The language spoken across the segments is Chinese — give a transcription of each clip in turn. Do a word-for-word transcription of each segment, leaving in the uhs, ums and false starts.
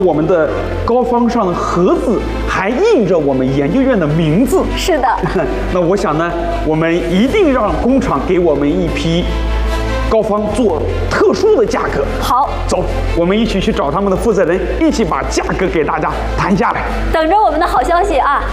我们的膏方上的盒子还印着我们研究院的名字。 是的。 那我想呢，我们一定让工厂给我们一批膏方做特殊的价格。 好， 走，我们一起去找他们的负责人，一起把价格给大家谈下来。 等着我们的好消息啊！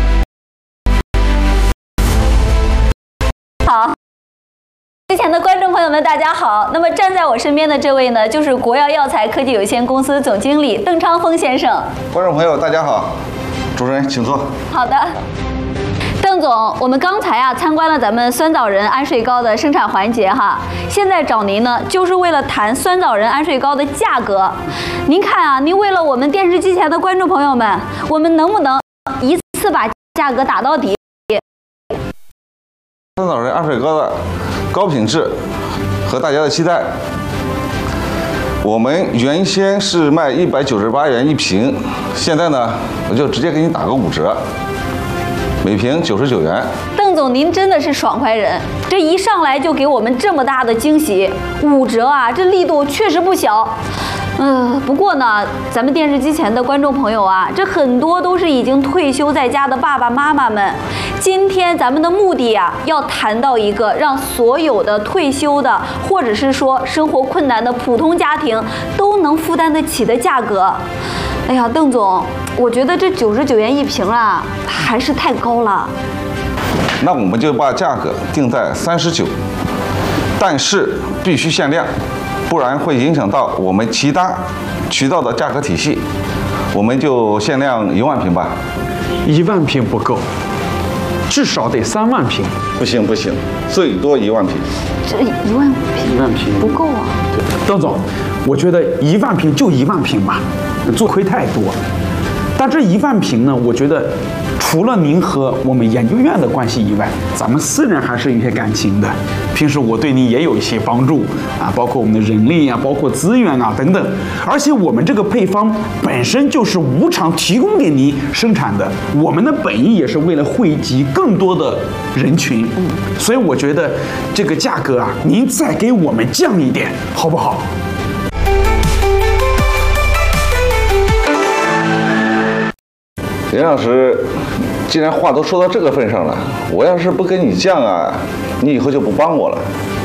好。之前的观众朋友们，大家好。那么站在我身边的这位呢，就是国药药材科技有限公司总经理邓昌峰先生。 观众朋友，大家好，主持人请坐。 好的，邓总，我们刚才啊参观了咱们酸枣仁安睡膏的生产环节哈，现在找您呢，就是为了谈酸枣仁安睡膏的价格。您看啊，您为了我们电视机前的观众朋友们，我们能不能一次把价格打到底？ 酸枣仁安睡膏的高品质和大家的期待，我们原先是卖一百九十八元一瓶，现在呢，我就直接给你打个五折，每瓶九十九元。 邓总，您真的是爽快人，这一上来就给我们这么大的惊喜，五折啊，这力度确实不小。嗯，不过呢，咱们电视机前的观众朋友啊，这很多都是已经退休在家的爸爸妈妈们。今天咱们的目的啊，要谈到一个让所有的退休的，或者是说生活困难的普通家庭都能负担得起的价格。哎呀，邓总，我觉得这九十九元一瓶啊，还是太高了。 那我们就把价格定在三十九，但是必须限量。不然会影响到我们其他渠道的价格体系，我们就限量一万瓶吧。 一万瓶不够，至少得三万瓶。 不行不行，最多一万瓶。 这一万瓶， 一万瓶不够啊。 对，邓总，我觉得一万瓶就一万瓶吧，做亏太多。但这一万瓶呢，我觉得除了您和我们研究院的关系以外，咱们私人还是有些感情的。平时我对您也有一些帮助啊，包括我们的人力啊，包括资源啊等等。而且我们这个配方本身就是无偿提供给您生产的，我们的本意也是为了惠及更多的人群。嗯，所以我觉得这个价格啊，您再给我们降一点，好不好？ 林老师，既然话都说到这个份上了，我要是不跟你降啊，你以后就不帮我了。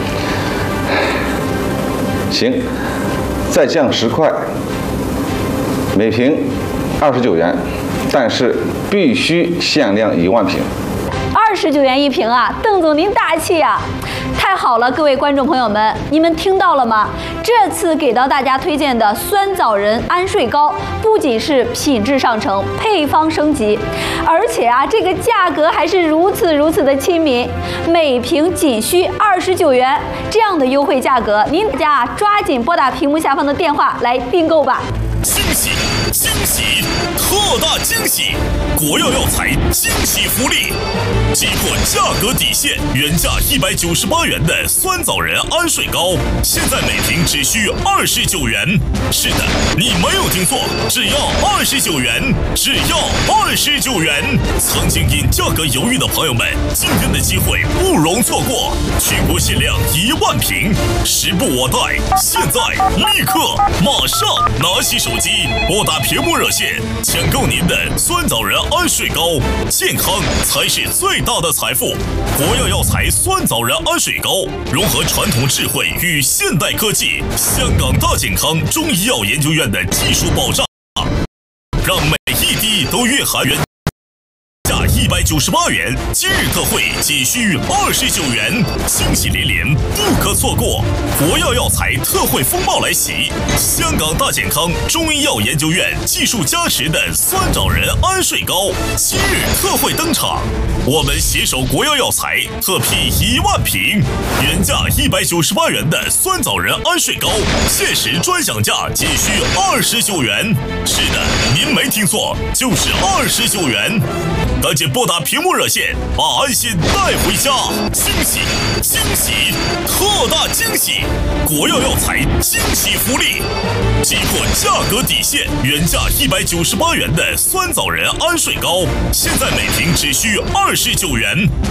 行，再降十块，每瓶二十九元，但是必须限量一万瓶。 二十九元一瓶啊，邓总您大气啊！太好了，各位观众朋友们，你们听到了吗？这次给到大家推荐的酸枣仁安睡膏，不仅是品质上乘，配方升级，而且啊，这个价格还是如此如此的亲民，每瓶仅需二十九元，这样的优惠价格，您大家啊抓紧拨打屏幕下方的电话来订购吧。 惊喜惊喜特大惊喜！国药药材惊喜福利，击破价格底线，原价一百九十八元的酸枣仁安睡膏，现在每瓶只需二十九元。是的，你没有听错，只要二十九元，只要二十九元。曾经因价格犹豫的朋友们，今天的机会不容错过，全国限量一万瓶，时不我待，现在立刻马上拿起手机，拨打屏幕热线，抢购您的酸枣仁安睡膏。健康才是最大的财富。国药药材酸枣仁安睡膏，融合传统智慧与现代科技，香港大健康中医药研究院的技术保障，让每一滴都蕴含原价一百九十八元，今日特惠仅需二十九元，惊喜连连，不可错过！国药药材特惠风暴来袭，香港大健康中医药研究院技术加持的酸枣仁安睡膏今日特惠登场，我们携手国药药材特批一万瓶，原价一百九十八元的酸枣仁安睡膏，限时专享价仅需二十九元。是的，您没听错，就是二十九元。赶紧拨打屏幕热线，把安心带回家！惊喜惊喜特大惊喜！国药药材惊喜福利，击破价格底线，原价一百九十八元的酸枣仁安睡膏，现在每瓶只需二十九元。